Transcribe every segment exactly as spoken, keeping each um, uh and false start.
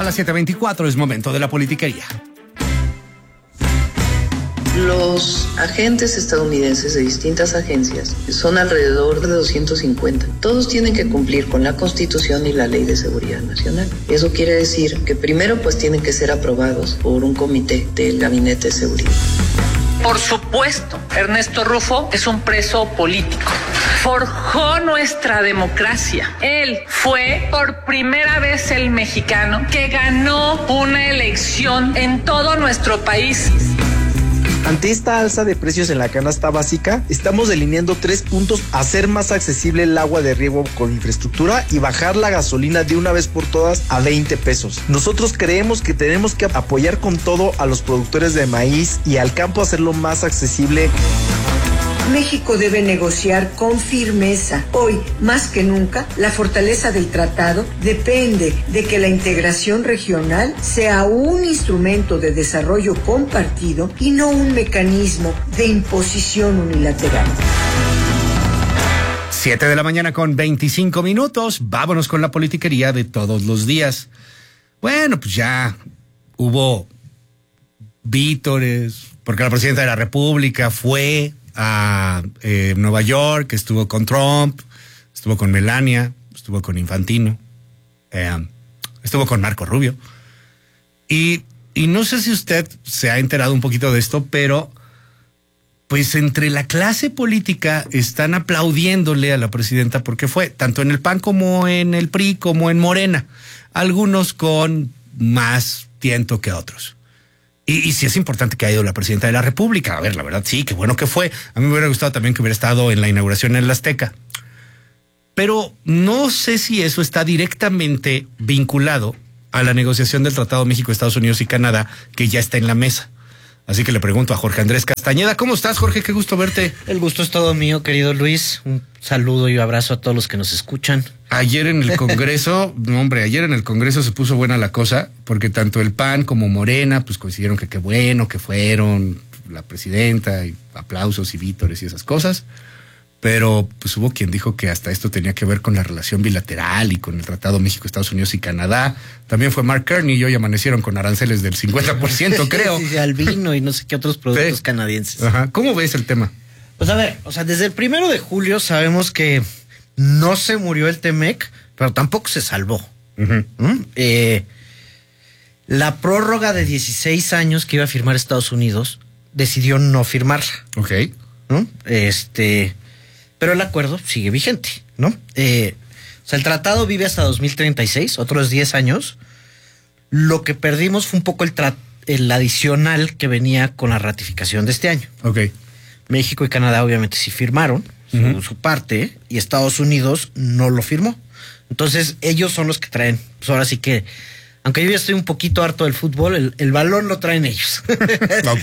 las siete veinticuatro, es momento de la politiquería. Los agentes estadounidenses de distintas agencias son alrededor de doscientos cincuenta. Todos tienen que cumplir con la Constitución y la Ley de Seguridad Nacional. Eso quiere decir que primero pues tienen que ser aprobados por un comité del Gabinete de Seguridad. Por supuesto, Ernesto Rufo es un preso político. Forjó nuestra democracia. Él fue por primera vez el mexicano que ganó una elección en todo nuestro país. Ante esta alza de precios en la canasta básica, estamos delineando tres puntos: hacer más accesible el agua de riego con infraestructura y bajar la gasolina de una vez por todas a veinte pesos. Nosotros creemos que tenemos que apoyar con todo a los productores de maíz y al campo, hacerlo más accesible. México debe negociar con firmeza. Hoy, más que nunca, la fortaleza del tratado depende de que la integración regional sea un instrumento de desarrollo compartido y no un mecanismo de imposición unilateral. siete de la mañana con veinticinco minutos. Vámonos con la politiquería de todos los días. Bueno, pues ya hubo vítores, porque la presidenta de la República fue a eh, Nueva York, estuvo con Trump, estuvo con Melania, estuvo con Infantino, eh, estuvo con Marco Rubio. Y, y no sé si usted se ha enterado un poquito de esto, pero pues entre la clase política están aplaudiéndole a la presidenta porque fue, tanto en el P A N como en el P R I, como en Morena, algunos con más tiento que otros. Y, y sí es importante que haya ido la presidenta de la República. A ver, la verdad, sí, qué bueno que fue. A mí me hubiera gustado también que hubiera estado en la inauguración en el Azteca. Pero no sé si eso está directamente vinculado a la negociación del Tratado México, Estados Unidos y Canadá, que ya está en la mesa. Así que le pregunto a Jorge Andrés Castañeda. ¿Cómo estás, Jorge? Qué gusto verte. El gusto es todo mío, querido Luis. Un saludo y abrazo a todos los que nos escuchan. Ayer en el Congreso, no, hombre, ayer en el Congreso se puso buena la cosa, porque tanto el P A N como Morena, pues coincidieron que qué bueno que fueron la presidenta, y aplausos y vítores y esas cosas. Pero pues hubo quien dijo que hasta esto tenía que ver con la relación bilateral y con el Tratado México, Estados Unidos y Canadá. También fue Mark Carney y hoy amanecieron con aranceles del cincuenta por ciento, creo. Sí, sí, al vino y no sé qué otros productos sí. canadienses. Ajá. ¿Cómo ves el tema? Pues a ver, o sea, desde el primero de julio sabemos que no se murió el T-MEC, pero tampoco se salvó. Uh-huh. ¿Mm? Eh, la prórroga de dieciséis años que iba a firmar Estados Unidos decidió no firmarla. Ok. ¿Mm? Este... Pero el acuerdo sigue vigente, ¿no? Eh, o sea, el tratado vive hasta dos mil treinta y seis, otros diez años. Lo que perdimos fue un poco el, tra- el adicional que venía con la ratificación de este año. Ok. México y Canadá obviamente sí firmaron uh-huh. su, su parte y Estados Unidos no lo firmó. Entonces ellos son los que traen, pues ahora sí que, aunque yo ya estoy un poquito harto del fútbol, el, el balón lo traen ellos. Ok.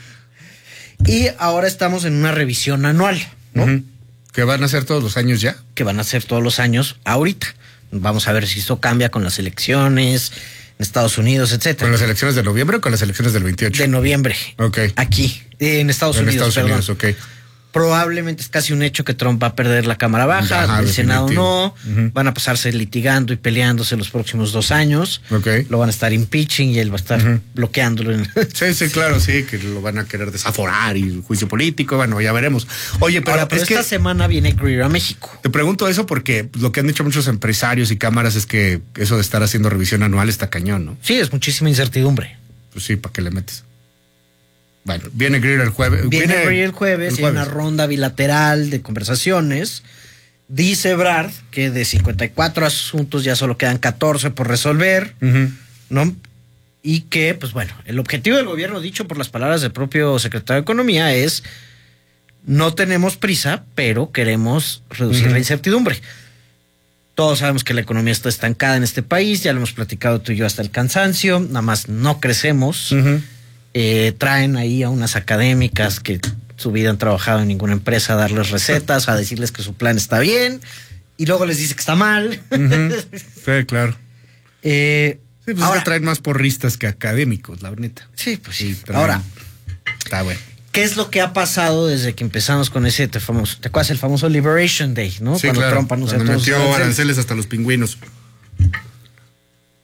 Y ahora estamos en una revisión anual, ¿no? Uh-huh. ¿Que van a hacer todos los años ya? Que van a ser todos los años ahorita. Vamos a ver si esto cambia con las elecciones en Estados Unidos, etcétera. ¿Con las elecciones de noviembre o con las elecciones del veintiocho? De noviembre. Ok. Aquí, en Estados en Unidos, Estados perdón. Unidos, ok. Probablemente es casi un hecho que Trump va a perder la Cámara Baja, Ajá, el Senado no, uh-huh. van a pasarse litigando y peleándose los próximos dos años, okay. Lo van a estar impeaching y él va a estar uh-huh. bloqueándolo. En... Sí, sí, claro, sí, que lo van a querer desaforar y juicio político, bueno, ya veremos. Oye, pero, Ahora, pero es esta que semana viene Greer a México. Te pregunto eso porque lo que han dicho muchos empresarios y cámaras es que eso de estar haciendo revisión anual está cañón, ¿no? Sí, es muchísima incertidumbre. Pues sí, ¿para qué le metes? Bueno, viene Greer el jueves. Viene, viene Greer el jueves, el jueves y hay una ronda bilateral de conversaciones. Dice Ebrard que de cincuenta y cuatro asuntos ya solo quedan catorce por resolver, uh-huh. ¿no? Y que, pues bueno, el objetivo del gobierno, dicho por las palabras del propio secretario de Economía, es no tenemos prisa, pero queremos reducir uh-huh. la incertidumbre. Todos sabemos que la economía está estancada en este país, ya lo hemos platicado tú y yo hasta el cansancio, nada más no crecemos. Uh-huh. Eh, traen ahí a unas académicas que su vida han trabajado en ninguna empresa a darles recetas, a decirles que su plan está bien y luego les dice que está mal. Uh-huh. Sí, claro. Eh, sí, pues ahora, es que traen más porristas que académicos, la neta. Sí, pues sí. Traen... Ahora, está bueno. ¿Qué es lo que ha pasado desde que empezamos con ese te famoso, te acuerdas el famoso Liberation Day, ¿no? Sí, Cuando claro. Trump anunció Cuando todos metió los aranceles. aranceles hasta los pingüinos.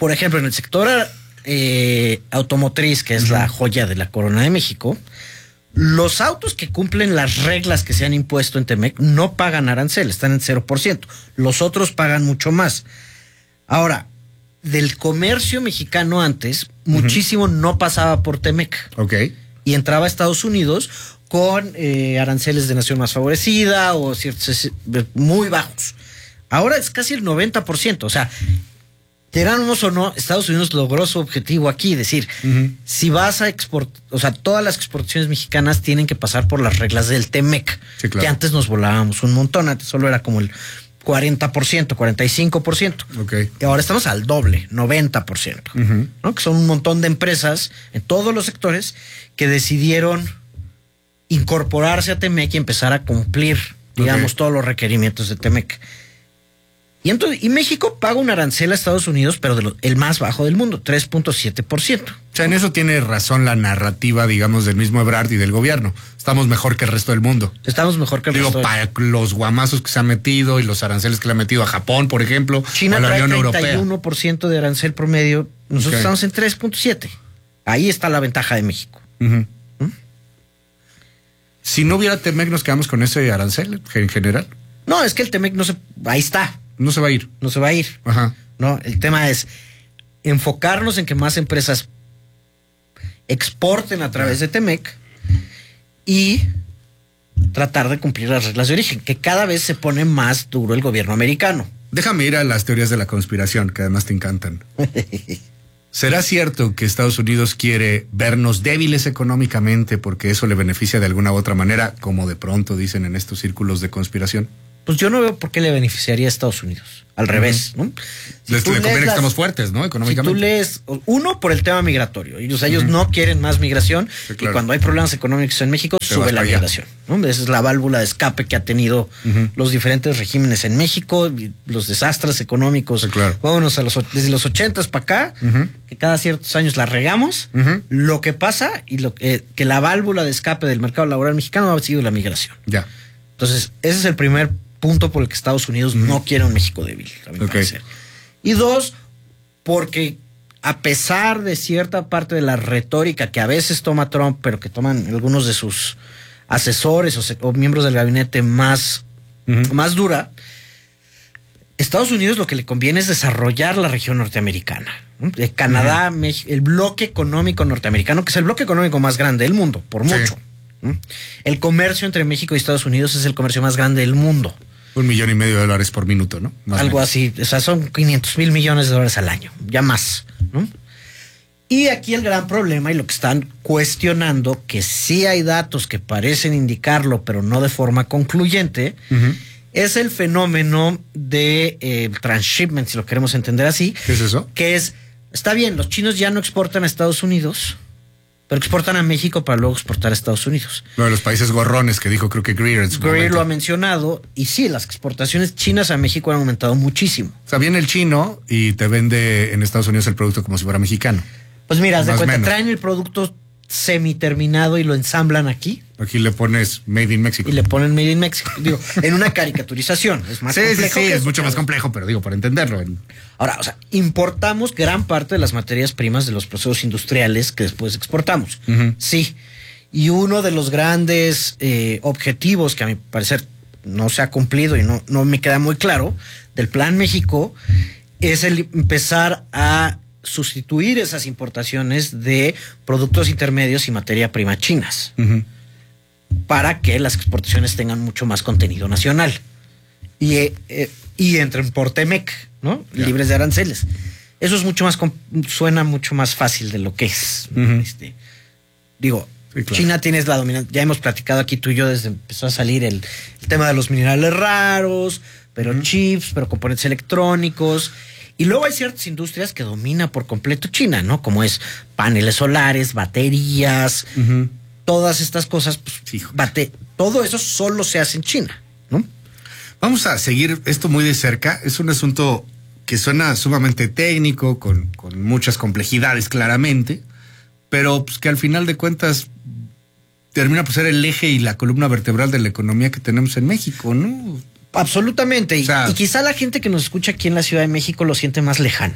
por ejemplo, en el sector eh, automotriz, que es uh-huh. la joya de la corona de México, los autos que cumplen las reglas que se han impuesto en Temec no pagan arancel, están en cero por ciento. Los otros pagan mucho más. Ahora, del comercio mexicano antes, uh-huh. muchísimo no pasaba por Temec. Ok. Y entraba a Estados Unidos con eh, aranceles de nación más favorecida o ciertos muy bajos. Ahora es casi el noventa por ciento. O sea, queramos o no, Estados Unidos logró su objetivo aquí, decir, uh-huh. si vas a exportar, o sea, todas las exportaciones mexicanas tienen que pasar por las reglas del Temec, sí, claro. que antes nos volábamos un montón, antes solo era como el cuarenta por ciento, cuarenta y cinco por ciento. Okay. Y ahora estamos al doble, noventa por ciento. Uh-huh. ¿No? Que son un montón de empresas en todos los sectores que decidieron incorporarse a Temec y empezar a cumplir, digamos, okay. todos los requerimientos de Temec. Y entonces, y México paga un arancel a Estados Unidos, pero de lo, el más bajo del mundo, tres punto siete por ciento. O sea, en eso tiene razón la narrativa, digamos, del mismo Ebrard y del gobierno. Estamos mejor que el resto del mundo. Estamos mejor que el Digo, resto del para los guamazos que se han metido y los aranceles que le han metido a Japón, por ejemplo, China o a la trae Unión treinta y uno por ciento Europea. de arancel promedio, nosotros Okay. estamos en tres punto siete. Ahí está la ventaja de México. Uh-huh. ¿Mm? Si no hubiera Temec, ¿nos quedamos con ese arancel en general? No, es que el Temec no se... Ahí está. No se va a ir. No se va a ir. Ajá. No, el tema es enfocarnos en que más empresas exporten a través de Temec y tratar de cumplir las reglas de origen, que cada vez se pone más duro el gobierno americano. Déjame ir a las teorías de la conspiración, que además te encantan. ¿Será cierto que Estados Unidos quiere vernos débiles económicamente porque eso le beneficia de alguna u otra manera, como de pronto dicen en estos círculos de conspiración? Pues yo no veo por qué le beneficiaría a Estados Unidos. Al uh-huh. revés, ¿no? Si Les conviene que estamos fuertes, ¿no? Económicamente. Si tú lees, uno, por el tema migratorio. Ellos, uh-huh. ellos no quieren más migración. Sí, claro. Y cuando hay problemas económicos en México, Te sube la migración, ¿no? Esa es la válvula de escape que ha tenido uh-huh. los diferentes regímenes en México, los desastres económicos. Sí, claro. Vámonos a los, desde los ochentas para acá, uh-huh. que cada ciertos años la regamos. Uh-huh. Lo que pasa y lo que, que la válvula de escape del mercado laboral mexicano ha sido la migración. Ya. Entonces, ese es el primer punto por el que Estados Unidos mm. no quiere un México débil, a mi okay. parecer. Y dos, porque a pesar de cierta parte de la retórica que a veces toma Trump, pero que toman algunos de sus asesores o, se, o miembros del gabinete más, mm-hmm. más dura, Estados Unidos lo que le conviene es desarrollar la región norteamericana. ¿no? Canadá, mm-hmm. México, el bloque económico norteamericano, que es el bloque económico más grande del mundo, por mucho. Sí. ¿no? El comercio entre México y Estados Unidos es el comercio más grande del mundo. Un millón y medio de dólares por minuto, ¿no? Más Algo así, o sea, son quinientos mil millones de dólares al año, ya más, ¿no? Y aquí el gran problema y lo que están cuestionando, que sí hay datos que parecen indicarlo, pero no de forma concluyente, uh-huh. es el fenómeno de eh, transshipment, si lo queremos entender así. ¿Qué es eso? Que es, está bien, los chinos ya no exportan a Estados Unidos, pero exportan a México para luego exportar a Estados Unidos. Lo de los países gorrones que dijo creo que Greer en su Greer momento. lo ha mencionado, y sí, las exportaciones chinas a México han aumentado muchísimo. O sea, viene el chino y te vende en Estados Unidos el producto como si fuera mexicano. Pues mira, haz de cuenta, menos. traen el producto semiterminado y lo ensamblan aquí. Aquí le pones Made in Mexico. Y le ponen Made in Mexico. Digo, en una caricaturización. Es más sí, complejo. Sí, sí, que es eso, mucho pero... más complejo, pero digo, para entenderlo. Ahora, o sea, importamos gran parte de las materias primas de los procesos industriales que después exportamos. Uh-huh. Sí. Y uno de los grandes eh, objetivos que a mi parecer no se ha cumplido y no, no me queda muy claro del Plan México es el empezar a sustituir esas importaciones de productos intermedios y materia prima chinas uh-huh. para que las exportaciones tengan mucho más contenido nacional y, eh, y entren por Temec, ¿no? Yeah. Libres de aranceles. Eso es mucho más, suena mucho más fácil de lo que es. Uh-huh. Este, digo, sí, claro. China tienes la dominancia, ya hemos platicado aquí tú y yo desde empezó a salir el, el tema de los minerales raros, pero uh-huh. chips, pero componentes electrónicos. Y luego hay ciertas industrias que domina por completo China, ¿no? Como es paneles solares, baterías, uh-huh. todas estas cosas, pues, sí. bate, todo eso solo se hace en China, ¿no? Vamos a seguir esto muy de cerca. Es un asunto que suena sumamente técnico, con, con muchas complejidades claramente, pero pues, que al final de cuentas termina por ser el eje y la columna vertebral de la economía que tenemos en México, ¿no? Absolutamente, y, o sea, y quizá la gente que nos escucha aquí en la Ciudad de México lo siente más lejano.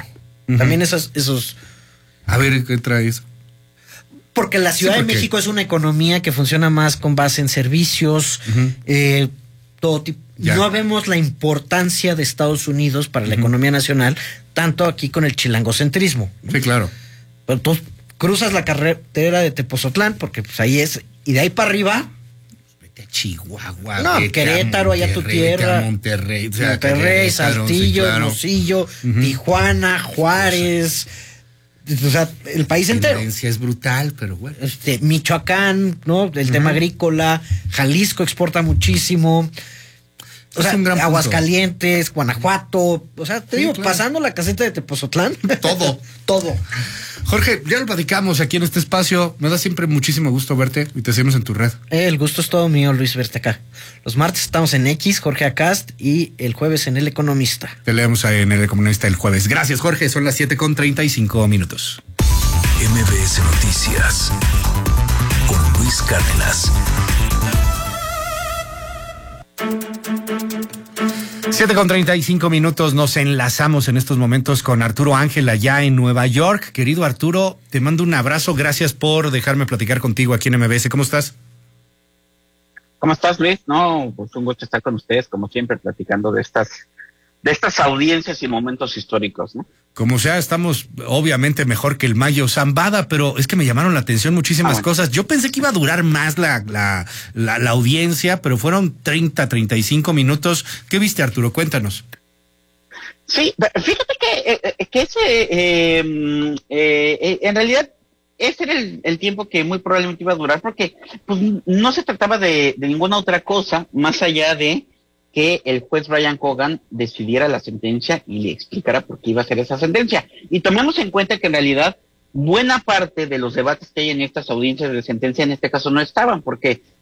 Uh-huh. También esos, esos... A ver, ¿qué trae eso? Porque la Ciudad sí, porque... de México es una economía que funciona más con base en servicios, uh-huh. eh, todo tipo. Ya. No vemos la importancia de Estados Unidos para la uh-huh. economía nacional, tanto aquí con el chilangocentrismo, ¿no? Sí, claro. Pero tú cruzas la carretera de Tepozotlán, porque pues ahí es, y de ahí para arriba... Vete a Chihuahua. No, Querétaro, allá tu tierra. Monterrey, o sea, Monterrey, Saltillo, sí, claro. Hermosillo, uh-huh. Tijuana, Juárez... O sea, el país entero. La tendencia es brutal, pero bueno. Este, Michoacán, ¿no? El uh-huh. tema agrícola, Jalisco exporta muchísimo. O sea, Aguascalientes, Guanajuato, o sea, te sí, digo, claro. pasando la caseta de Tepozotlán. Todo. Todo. Jorge, ya lo platicamos aquí en este espacio. Me da siempre muchísimo gusto verte y te seguimos en tu red. Eh, el gusto es todo mío, Luis, verte acá. Los martes estamos en X, Jorge Acast, y el jueves en El Economista. Te leemos en El Economista el jueves. Gracias, Jorge. Son las siete con treinta y cinco minutos. M B S Noticias con Luis Cárdenas. siete con treinta y cinco minutos, nos enlazamos en estos momentos con Arturo Ángel allá en Nueva York. Querido Arturo, te mando un abrazo, gracias por dejarme platicar contigo aquí en M B S. ¿Cómo estás? ¿Cómo estás, Luis? No, pues un gusto estar con ustedes, como siempre, platicando de estas, de estas audiencias y momentos históricos, ¿no? Como sea, estamos obviamente mejor que el Mayo Zambada, pero es que me llamaron la atención muchísimas ah, bueno. cosas. Yo pensé que iba a durar más la, la, la, la audiencia, pero fueron treinta, treinta y cinco minutos. ¿Qué viste, Arturo? Cuéntanos. Sí, fíjate que, que ese, eh, eh, en realidad, ese era el, el tiempo que muy probablemente iba a durar, porque pues, no se trataba de, de ninguna otra cosa más allá de que el juez Brian Cogan decidiera la sentencia y le explicara por qué iba a hacer esa sentencia. Y tomemos en cuenta que en realidad buena parte de los debates que hay en estas audiencias de sentencia en este caso no estaban, porque